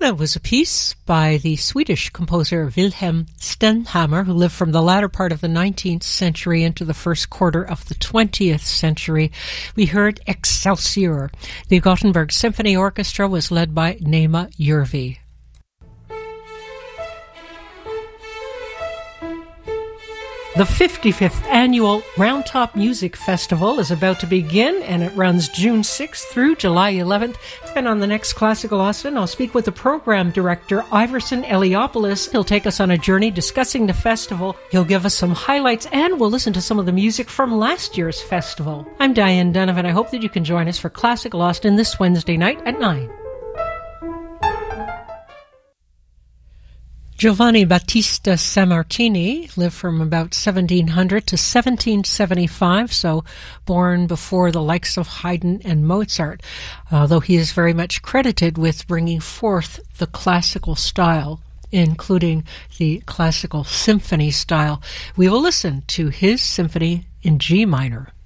Luna was a piece by the Swedish composer Wilhelm Stenhammar, who lived from the latter part of the 19th century into the first quarter of the 20th century. We heard Excelsior. The Gothenburg Symphony Orchestra was led by Nema Järvi. The 55th Annual Round Top Music Festival is about to begin, and it runs June 6th through July 11th. And on the next Classical Austin, I'll speak with the program director, Iverson Eliopoulos. He'll take us on a journey discussing the festival. He'll give us some highlights, and we'll listen to some of the music from last year's festival. I'm Diane Donovan. I hope that you can join us for Classical Austin this Wednesday night at 9. Giovanni Battista Sammartini lived from about 1700 to 1775, so born before the likes of Haydn and Mozart, though he is very much credited with bringing forth the classical style, including the classical symphony style. We will listen to his symphony in G minor.